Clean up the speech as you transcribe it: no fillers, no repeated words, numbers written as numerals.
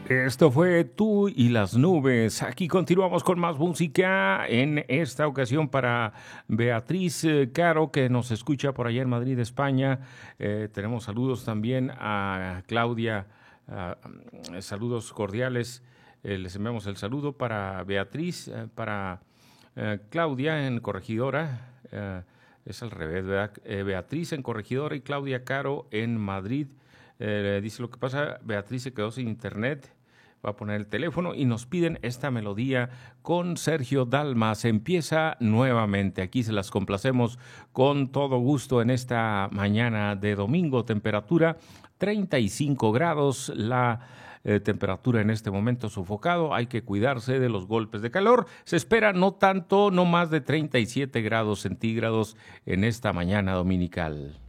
Esto fue Tú y las Nubes. Aquí continuamos con más música, en esta ocasión para Beatriz Caro, que nos escucha por allá en Madrid, España. Tenemos saludos también a Claudia, saludos cordiales. Les enviamos el saludo para Beatriz, para Claudia en Corregidora. Es al revés, ¿verdad? Beatriz en Corregidora y Claudia Caro en Madrid. Dice lo que pasa, Beatriz se quedó sin internet. Va a poner el teléfono y nos piden esta melodía con Sergio Dalma. Se empieza nuevamente. Aquí se las complacemos con todo gusto en esta mañana de domingo. Temperatura 35 grados. La temperatura en este momento sofocado. Hay que cuidarse de los golpes de calor. Se espera no más de 37 grados centígrados en esta mañana dominical.